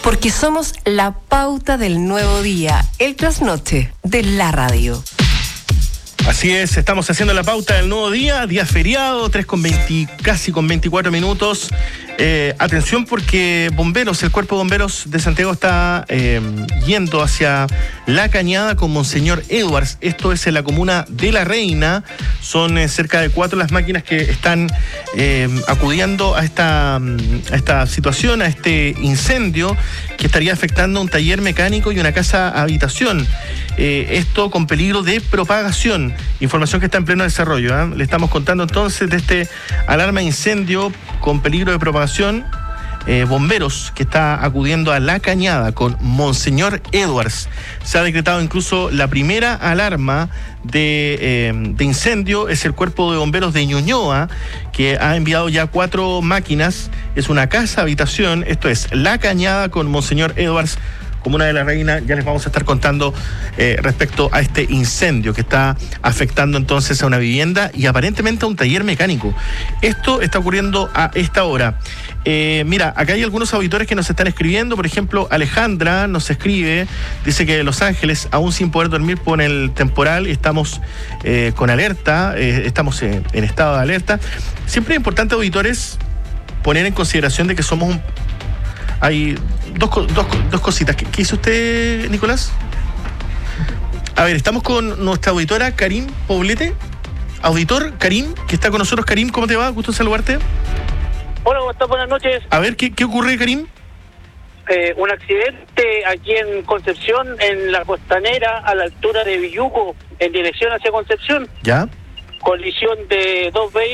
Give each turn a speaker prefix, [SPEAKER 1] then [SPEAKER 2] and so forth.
[SPEAKER 1] Porque somos la pauta del nuevo día, el trasnoche de la radio.
[SPEAKER 2] Así es, estamos haciendo la pauta del nuevo día feriado, 3:20, casi con 24 minutos. Atención porque bomberos, el cuerpo de bomberos de Santiago está yendo hacia La Cañada con Monseñor Edwards. Esto es en la comuna de La Reina. Son cerca de 4 las máquinas que están acudiendo a esta situación, a este incendio que estaría afectando un taller mecánico y una casa habitación. Esto con peligro de propagación. Información que está en pleno desarrollo, ¿eh? Le estamos contando entonces de este alarma de incendio con peligro de propagación. Bomberos que está acudiendo a La Cañada con Monseñor Edwards. Se ha decretado incluso la primera alarma de incendio. Es el cuerpo de bomberos de Ñuñoa, que ha enviado ya 4 máquinas. Es una casa habitación. Esto es La Cañada con Monseñor Edwards, comuna de La Reina. Ya les vamos a estar contando respecto a este incendio que está afectando entonces a una vivienda y aparentemente a un taller mecánico. Esto está ocurriendo a esta hora. Mira, acá hay algunos auditores que nos están escribiendo. Por ejemplo, Alejandra nos escribe, dice que Los Ángeles, aún sin poder dormir por el temporal, estamos con alerta, estamos en estado de alerta. Siempre es importante, auditores, poner en consideración de que somos hay dos cositas. ¿Qué hizo usted, Nicolás? A ver, estamos con nuestra auditora Karim Poblete. Auditor Karim, que está con nosotros. Karim, ¿cómo te va? Gusto en saludarte.
[SPEAKER 3] Hola, ¿cómo estás? Buenas noches.
[SPEAKER 2] A ver, ¿qué ocurre, Karim?
[SPEAKER 3] Un accidente aquí en Concepción, en la costanera, a la altura de Villuco, en dirección hacia Concepción.
[SPEAKER 2] ¿Ya?
[SPEAKER 3] Colisión de 2 vehículos.